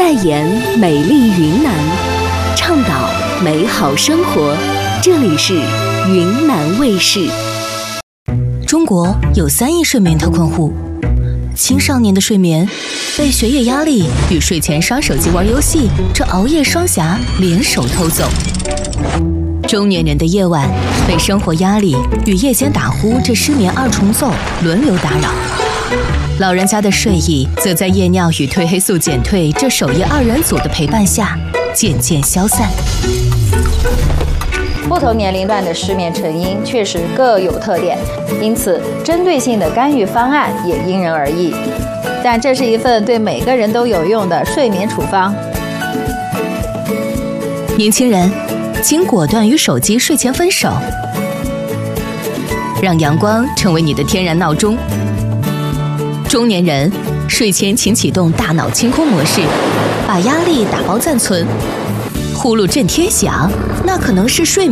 代言美丽云南，倡导美好生活。这里是云南卫视。 中国有3亿睡眠特困户，青少年的睡眠被学业压力与睡前刷手机玩游戏这熬夜双侠联手偷走。中年人的夜晚被生活压力与夜间打呼这失眠2重奏轮流打扰，老人家的睡意则在夜尿与褪黑素减退这守夜2人组的陪伴下渐渐消散。 不同年龄段的失眠成因确实各有特点，因此针对性的干预方案也因人而异。但这是一份对每个人都有用的睡眠处方。 年轻人，请果断与手机睡前分手，让阳光成为你的天然闹钟。中年人，睡前请启动大脑清空模式，把压力打包暂存。呼噜震天响，那可能是睡眠